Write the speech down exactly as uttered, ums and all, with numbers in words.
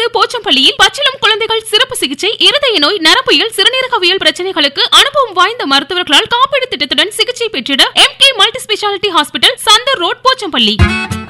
போச்சம்பள்ளியில் பச்சிளம் குழந்தைகள் சிறப்பு சிகிச்சை, இருதய நோய், நரம்பியல், சிறுநீரகவியல் பிரச்சனைகளுக்கு அனுபவம் வாய்ந்த மருத்துவர்களால் காப்பீடு திட்டத்துடன் சிகிச்சை பெற்றிட M K multi speciality hospital, Chandar road, Pochampalli.